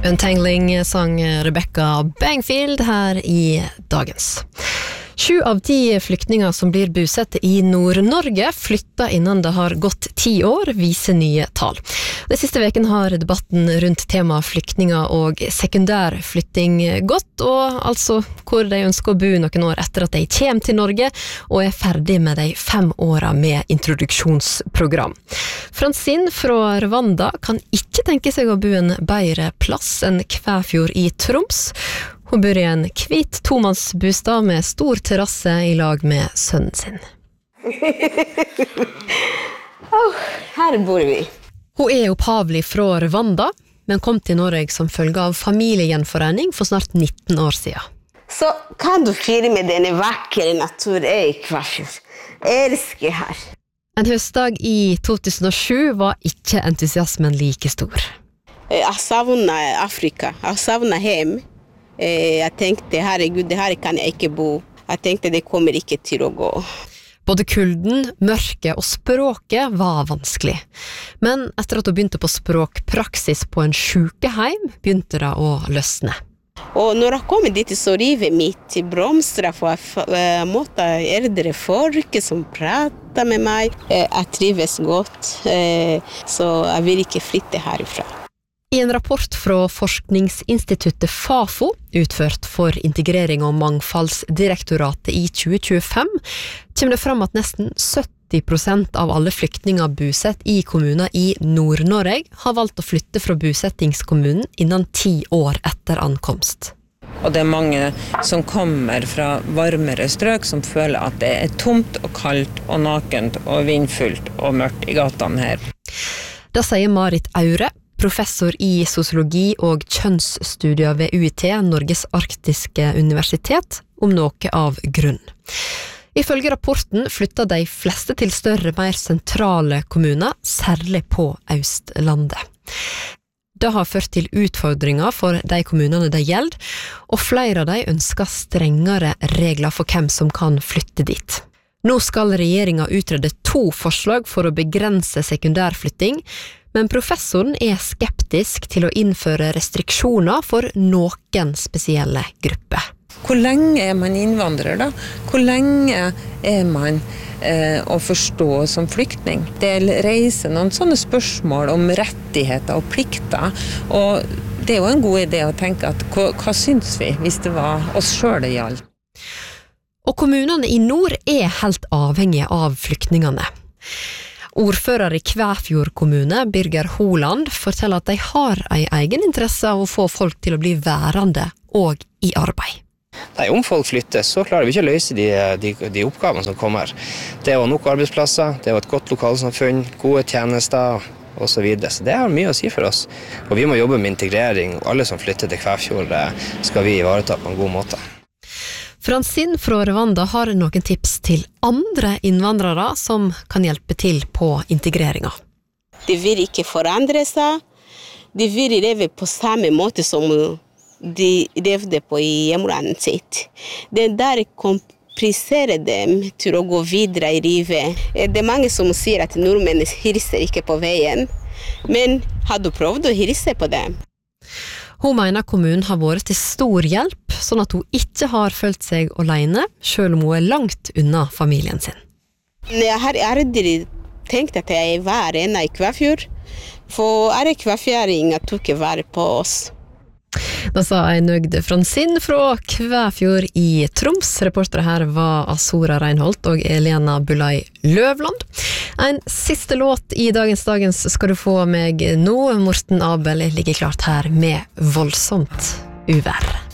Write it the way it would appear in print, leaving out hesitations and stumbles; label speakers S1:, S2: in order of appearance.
S1: Untangling sang Rebecca Bangfield her i dagens. 7 av 10 flyktninger som blir bosatt i Nord-Norge flytter innan det har gått 10 år, viser nye tall. De siste veken har debatten rundt tema flyktninger og sekundærflytting gått, og altså hvor de ønsker å bo noen år etter at de kommer til Norge og er ferdig med de 5 årene med introduksjonsprogram. Francine fra Rwanda kan ikke tenke seg å bo en bedre plass enn Kvæfjord i Troms. Hun bor i en hvit tomannsbostad med stor terrasse i lag med sønnen sin.
S2: Her bor vi.
S1: Hun er opphavlig fra Rwanda, men kom til Norge som følge av familiegjenforening for snart 19 år siden.
S2: Så kan du fyre med denne vakre naturen i Kvæfjord. Jeg elsker her.
S1: En høstdag i 2007 var ikke entusiasmen like stor.
S2: Jeg savner Afrika. Jeg savner hjem. Jeg tenkte, herregud, det her kan jeg ikke bo. Jeg tenkte, det kommer ikke til å gå.
S1: Både kulden, mørket og språket var vanskelig. Men etter at hun begynte på språkpraksis på en sykeheim, begynte det å løsne.
S2: Og når jeg kom dit, så rivet mitt blomster, for jeg måtte eldre folk som pratet med meg. Jeg trives godt, så jeg vil ikke flytte herifra.
S1: I en rapport fra forskningsinstituttet FAFO, utført for Integrering og Mangfoldsdirektoratet i 2025, kommer det fram at nesten 70% av alle flyktninger bosatt i kommuner i Nord-Norge har valgt å flytte fra bosettingskommunen innen 10 år etter ankomst.
S3: Og det er mange som kommer fra varmere strøk som føler at det er tomt og kaldt og nakent og vindfullt og mørkt i gatene her.
S1: Da sier Marit Aure, professor i sosiologi og kjønnsstudier ved UiT, Norges arktiske universitet, om noe av grunn. Ifølge rapporten flytter de fleste til større, mer sentrale kommuner, særlig på Østlandet. Det har ført til utfordringer for de kommunene det gjelder, og flere av de ønsker strengere regler for hvem som kan flytte dit. Nå skal regjeringen utrede 2 forslag for å begrense sekundærflytting, men professoren er skeptisk til å innføre restriksjoner for noen spesielle grupper.
S3: Hvor lenge er man innvandrer da? Hvor lenge er man å forstå som flyktning? Det reiser noen sånne spørsmål om rettigheter og plikter, og det er jo en god idé å tenke at hva syns vi hvis det var oss selv det gjaldt?
S1: Og kommunene i nord er helt avhengige av flyktningene. Ordfører i Kvæfjord kommune, Birger Holand, forteller at de har en egen interesse av å få folk til å bli værende og i arbeid.
S4: Nei, om folk flytter, så klarer vi ikke å løse de oppgavene som kommer. Det er jo nok arbeidsplasser, det er jo et godt lokalsamfunn, gode tjenester og så videre. Så det har mye å si for oss. Og vi må jobbe med integrering, og alle som flytter til Kvæfjord skal vi ivareta på en god måte.
S1: Francine fra Rwanda har noen tips til andre innvandrere som kan hjelpe til på integreringen.
S2: De vil ikke forandre seg. De vil leve på samme måte som de levde på i hjemlandet sitt. Det der kompliserer dem til å gå videre i livet. Det er mange som sier at nordmenn hilser ikke på veien, men har du prøvd å hilse på dem?
S1: Hun mener kommunen har vært til stor hjelp, sånn at hun ikke har følt seg alene, selv om hun er langt unna familien sin.
S2: Jeg har aldri tenkt at jeg var en i Kvæfjord, for kvæfjøringer tok vare på oss.
S1: Da sa en nøgd Francine fra Kvæfjord i Troms. Reportere her var Azora Reinholdt og Elena Bulai Løvland. En siste låt i dagens skal du få meg nå. Morten Abel ligger klart her med voldsomt uvær.